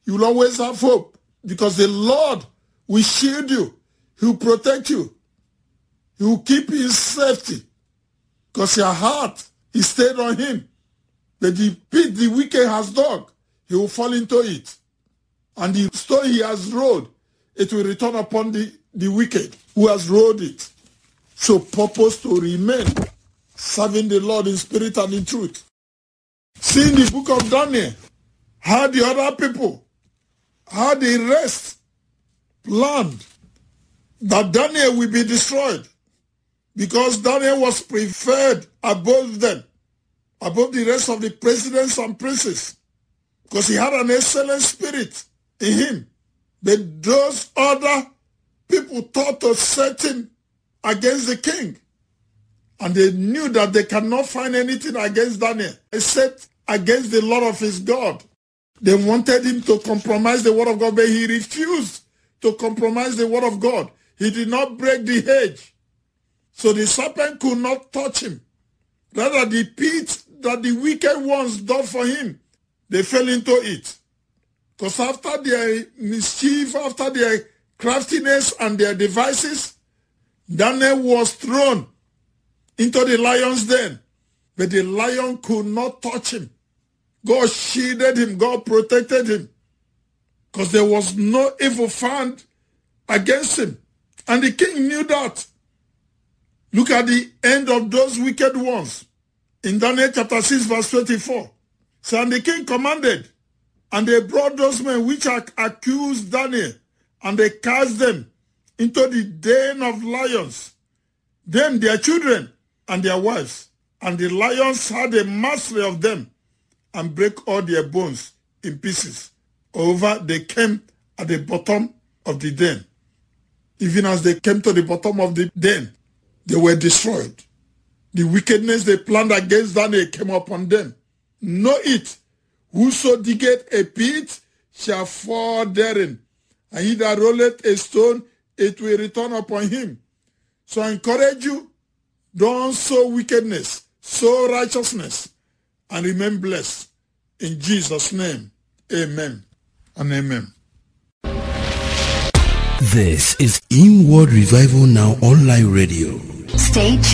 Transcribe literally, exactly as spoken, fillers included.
You will always have hope because the Lord will shield you. He will protect you. He will keep you in safety because your heart is stayed on him. But the pit the wicked has dug, he will fall into it. And the stone he has rolled, it will return upon the, the wicked who has rolled it. So purpose to remain serving the Lord in spirit and in truth. See in the book of Daniel, how the other people, how the rest planned that Daniel will be destroyed because Daniel was preferred above them, above the rest of the presidents and princes, because he had an excellent spirit in him. But those other people thought to set him against the king. And they knew that they cannot find anything against Daniel except against the Lord of his God. They wanted him to compromise the word of God, but he refused to compromise the word of God. He did not break the hedge. So the serpent could not touch him. Rather, the pit that the wicked ones dug for him, they fell into it. Because after their mischief, after their craftiness and their devices, Daniel was thrown into the lion's den. But the lion could not touch him. God shielded him. God protected him. Because there was no evil found against him. And the king knew that. Look at the end of those wicked ones. In Daniel chapter six verse twenty-four. So and the king commanded, and they brought those men which had accused Daniel, and they cast them into the den of lions, them, their children, and their wives. And the lions had a mastery of them, and break all their bones in pieces. Over they came at the bottom of the den. Even as they came to the bottom of the den, they were destroyed. The wickedness they planned against Daniel came upon them. Know it, whoso diggeth a pit shall fall therein, and he that rolleth a stone, it will return upon him. So I encourage you, don't sow wickedness, sow righteousness, and remain blessed. In Jesus' name, amen and amen. This is Inward Revival Now Online Radio. Stay tuned.